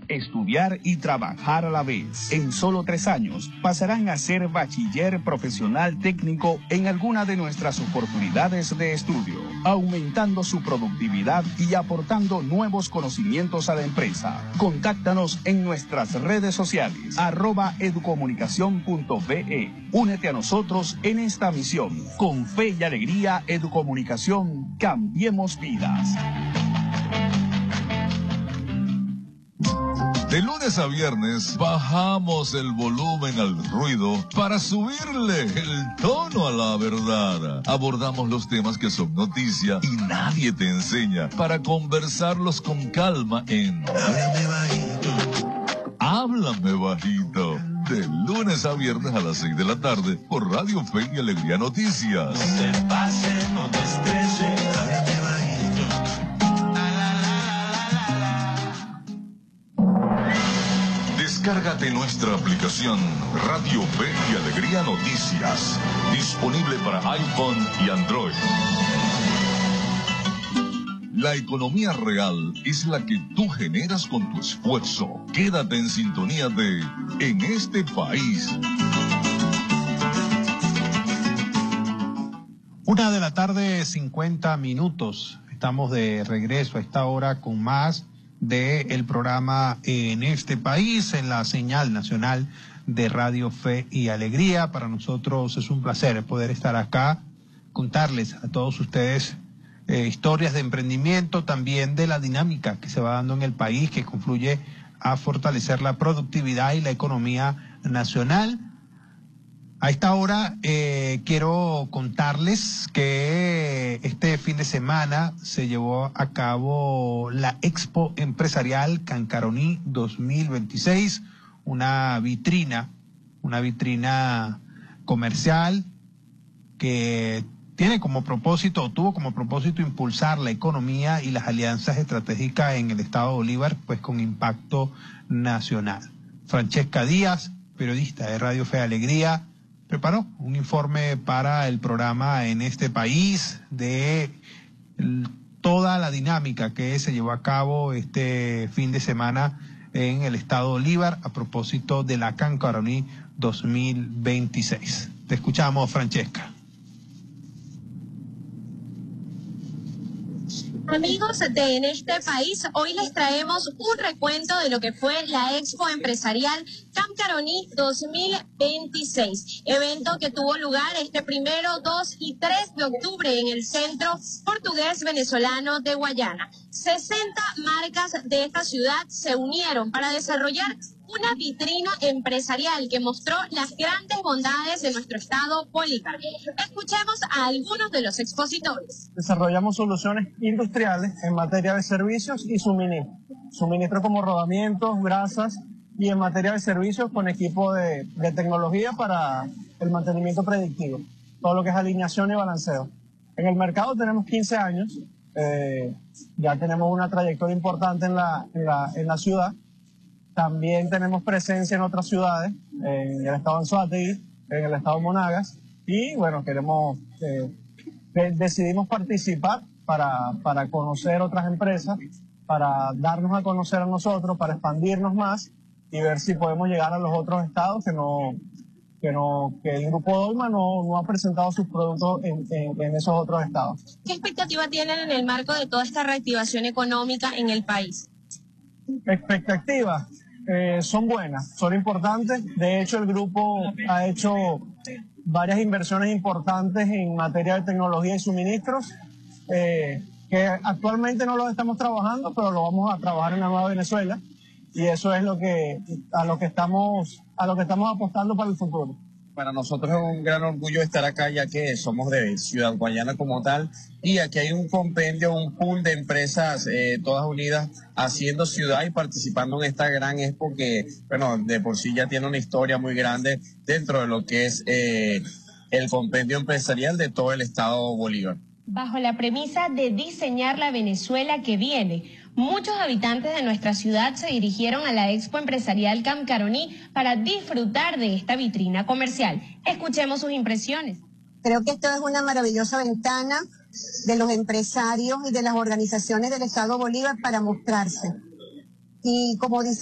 estudiar y trabajar a la vez. En solo 3 años pasarán a ser bachiller profesional técnico en alguna de nuestras oportunidades de estudio, aumentando su productividad y aportando nuevos conocimientos a la empresa. Contáctanos en nuestras redes sociales, @educomunicacion.be. Únete a nosotros en esta misión. Con fe y alegría, Educomunicación, cambiemos vidas. De lunes a viernes bajamos el volumen al ruido para subirle el tono a la verdad. Abordamos los temas que son noticia y nadie te enseña para conversarlos con calma en Háblame Bajito. Háblame Bajito. De lunes a viernes a las 6 de la tarde por Radio Fe y Alegría Noticias. No te pases, no te estreses, háblame bajito. Descárgate nuestra aplicación Radio Fe y Alegría Noticias, disponible para iPhone y Android. La economía real es la que tú generas con tu esfuerzo. Quédate en sintonía de En este País. 1:50 p.m. Estamos de regreso a esta hora con más del programa En este País, en la señal nacional de Radio Fe y Alegría. Para nosotros es un placer poder estar acá, contarles a todos ustedes historias de emprendimiento, también de la dinámica que se va dando en el país, que confluye a fortalecer la productividad y la economía nacional. A esta hora quiero contarles que este fin de semana se llevó a cabo la Expo Empresarial Cancaroní 2026, una vitrina comercial que tuvo como propósito impulsar la economía y las alianzas estratégicas en el estado de Bolívar, pues con impacto nacional. Francesca Díaz, periodista de Radio Fe y Alegría, preparó un informe para el programa En este País de toda la dinámica que se llevó a cabo este fin de semana en el estado de Bolívar a propósito de la Cancaroní 2026. Te escuchamos, Francesca. Amigos de En este País, hoy les traemos un recuento de lo que fue la Expo Empresarial Cancaroní 2026, evento que tuvo lugar este 1, 2 y 3 de octubre en el Centro Portugués Venezolano de Guayana. 60 marcas de esta ciudad se unieron para desarrollar una vitrina empresarial que mostró las grandes bondades de nuestro estado Bolívar. Escuchemos a algunos de los expositores. Desarrollamos soluciones industriales en materia de servicios y suministros. Suministros como rodamientos, brasas, y en materia de servicios con equipo de tecnología para el mantenimiento predictivo. Todo lo que es alineación y balanceo. En el mercado tenemos 15 años. Ya tenemos una trayectoria importante en la ciudad. También tenemos presencia en otras ciudades, en el estado de Anzoátegui, en el estado de Monagas, y bueno, decidimos participar para conocer otras empresas, para darnos a conocer a nosotros, para expandirnos más y ver si podemos llegar a los otros estados que el Grupo Dolma no ha presentado sus productos en esos otros estados. ¿Qué expectativa tienen en el marco de toda esta reactivación económica en el país? Expectativas son buenas, son importantes. De hecho, el grupo ha hecho varias inversiones importantes en materia de tecnología y suministros, que actualmente no los estamos trabajando, pero lo vamos a trabajar en la Nueva Venezuela, y eso es a lo que estamos apostando para el futuro. Para nosotros es un gran orgullo estar acá, ya que somos de Ciudad Guayana como tal, y aquí hay un compendio, un pool de empresas todas unidas haciendo ciudad y participando en esta gran expo que, bueno, de por sí ya tiene una historia muy grande dentro de lo que es el compendio empresarial de todo el estado Bolívar. Bajo la premisa de diseñar la Venezuela que viene, muchos habitantes de nuestra ciudad se dirigieron a la Expo Empresarial Cancaroní para disfrutar de esta vitrina comercial. Escuchemos sus impresiones. Creo que esto es una maravillosa ventana de los empresarios y de las organizaciones del Estado Bolívar para mostrarse. Y como dice